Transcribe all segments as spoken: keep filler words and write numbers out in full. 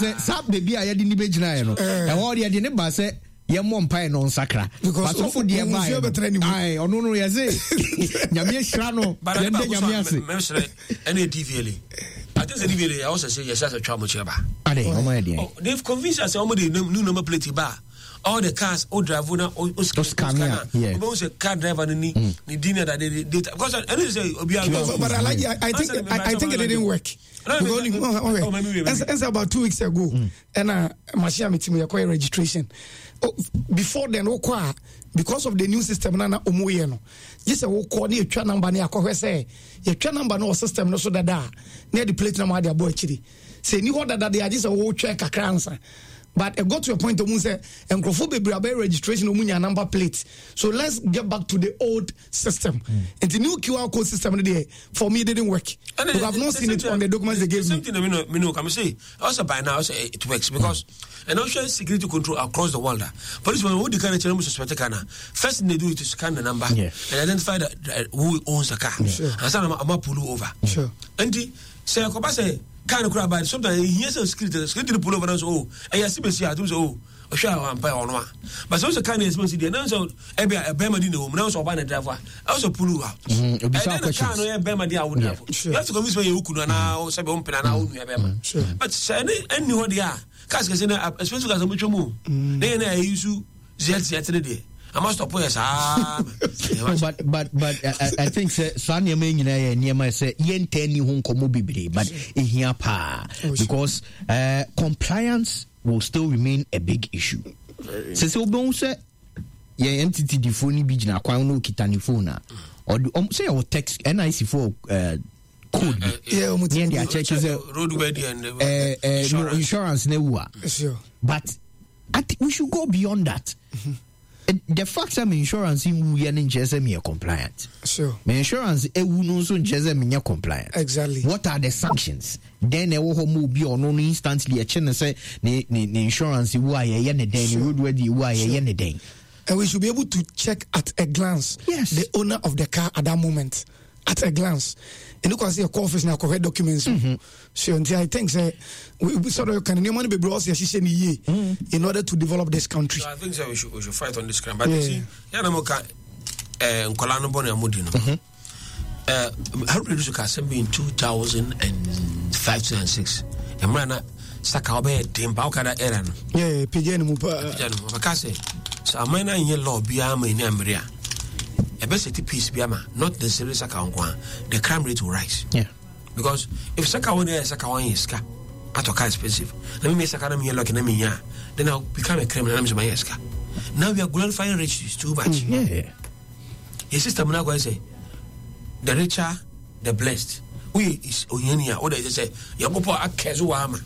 sa baby a yɛde ni bɛgyina no ɛwɔ de yɛde ne ba sɛ yɛmmɔ mpae no nsakra because of the ai ɔno no yɛse nyame hyira no yɛnde nyame ase memsrɛ ɛne D V L A I think the D V L A I also say yes as a trauma cheba ade ɔmo yɛ they've convinced us ɔmo de new number plate ba all the cars all driver na o scanner yeah but say car driver ni ni dinner that they data because I don't say obi but I like I think I think it didn't work it's about two weeks ago and uh machine meeting we acquire registration before then okwa because of the new system na na omoye no just we call na etwa number na akọhwe say etwa number no system no so dada na the plate number dey abo akiri say ni ho dada dey just we twa kakra ansa. But I got to a point of say and Crofobia registration of number plate. So let's get back to the old system. Mm. And the new Q R code system there for me didn't work. And because I've not seen it on the documents they gave me. Something that we know, come say also by now it works because mm. and also security control across the world. Police when who the kind of channel suspect kana first thing they do is to scan the number yeah. and identify the, uh, who owns the car. Yeah. Sure. And some am pull over. Sure. And the say ko say kind of crowd sometimes he hears a security security pull over and so oh I see me see I do so oh sure I'm by on one but so the kind of response there now so e be e be ma di no now so ban driver also pull out and then the car no e be ma di I would have you have to convince me you kunu na o se be on pena na o nu e be ma but say any ho there cars can say na especially as much mu then na use z z there I must stop yes ah but but but I, I think say so na me nyina ye niam say yenta ni ho nkomo bibire but ehia pa because uh, compliance will still remain a big issue say say obon say ye entity di phone bi gina kwan no kitani phone na or say your text N I C for uh, code uh, yeah um dia check is roadworthy and uh, uh, insurance. No insurance na wu sure but I think we should go beyond that. Mm-hmm. The fact that my insurance in we and Jesse me compliant. Sure. My insurance e no so Jesse me compliant. Exactly. What are the sanctions? Then e wo ho be or no instantly a chen say the insurance you are ye ne den roadworthy you are ye ne den. And we should be able to check at a glance yes. the owner of the car at that moment. At a glance. And you can see a office now correct documents. Mm-hmm. So until I think say we, we sort of can money be brought mm-hmm. in order to develop this country. So I think so we should we should fight on this crime. But yeah. you see, yeah, no more eh Nkolano Boni Amudino. Uh how reduce the car in two thousand five and six. Emrana saka obe demba okada era no. Yeah, pijani mu pa. Pijani mu ka say so amana in law bia ma ni amria. A best piece biama not necessarily saka onkwa the crime rate will rise yeah because if saka one is saka one is car atoka expensive let me make saka na me lucky na me nya then I'll become a criminal na me my car now we are glorifying riches too much mm, yeah your system now go say the richer the blessed we is onyania what they say yagopo akezo wa ama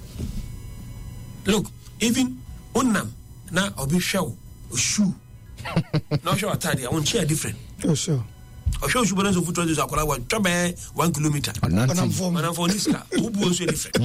look even unnam na obi hwew shoe no sure attire I want share different. Oh sure. I show you balance of foot is akola one trabe one kilometer. Manam form. Manam form this car. Who bu so different.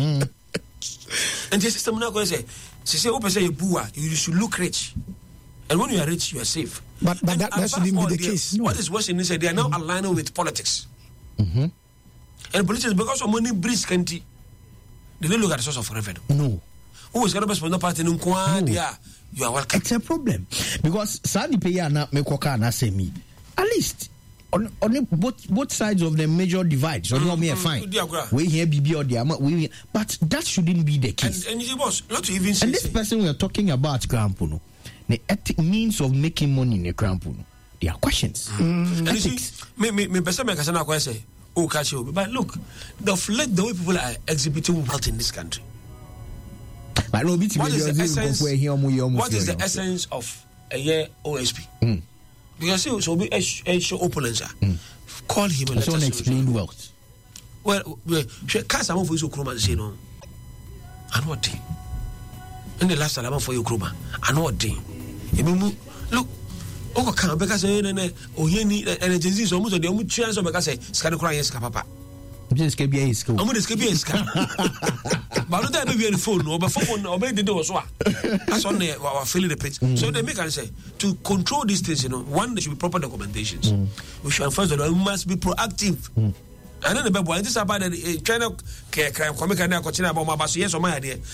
And the system now go say, say who say you bua, you should look rich. And when you are rich, you are safe. But but and that, that shouldn't be the case. No. What is worse is they are now mm-hmm. aligning with politics. Mm-hmm. And politics because of money breeze country. They don't look at the source of revenue. No. Who is going to spend the party in Kwa? Yeah. You are welcome. It's a problem because Sadi Payana Mekoka na say me. At least on on both both sides of the major divide. So no me fine. We here B B or the we but that shouldn't be the case. And, and you boss, not to even say. And this person we are talking about Grampuno, the ethic means of making money in the Grampuno. There are questions. Mm. And you see, me me me person me kasana kwa say, oh catch you. But look, the let the way people are exhibiting wealth in this country. What is the essence? What is the essence of a year O S P? Mm. Because he will be a show opponents. Mm. Call him and let us explain wealth. Well, cast someone for you, Kroma, say no. And what thing? In the last time for you, Kroma, and what thing? Look, oh, can't because oh, you need an agency so much of the only chance of because I scan cry yes, papa. Just get be a school. I'm going to be a scam. But don't be on the phone or phone or the door. So that's on the filling the page. So they make us say to control these things, you know, one, there should be proper documentations. Mm. We should first of all, we must be proactive. Mm. And then the baby, this is about the China crime, come and continue about my yes or my idea.